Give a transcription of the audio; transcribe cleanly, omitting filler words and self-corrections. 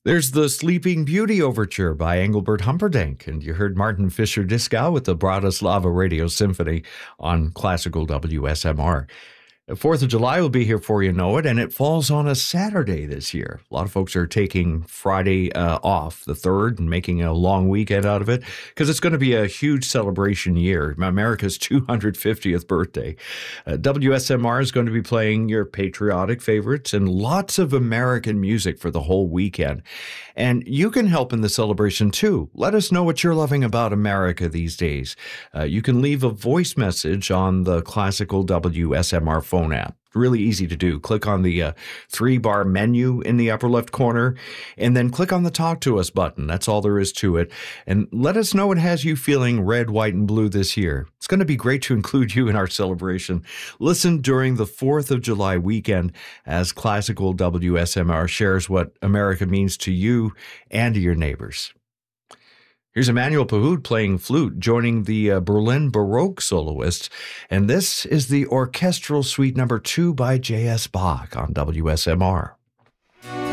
There's the Sleeping Beauty Overture by Engelbert Humperdinck, and you heard Martin Fischer-Dieskau with the Bratislava Radio Symphony on classical WSMR. The 4th of July will be here before you know it, and it falls on a Saturday this year. A lot of folks are taking Friday off, the 3rd, and making a long weekend out of it because it's going to be a huge celebration year, America's 250th birthday. WSMR is going to be playing your patriotic favorites and lots of American music for the whole weekend. And you can help in the celebration too. Let us know what you're loving about America these days. You can leave a voice message on the classical WSMR phone app. Really easy to do. Click on the 3-bar menu in the upper left corner and then click on the Talk to Us button. That's all there is to it. And let us know what has you feeling red, white, and blue this year. It's going to be great to include you in our celebration. Listen during the 4th of July weekend as classical WSMR shares what America means to you and to your neighbors. Here's Emmanuel Pahud playing flute, joining the Berlin Baroque soloists. And this is the Orchestral Suite No. 2 by J.S. Bach on WSMR.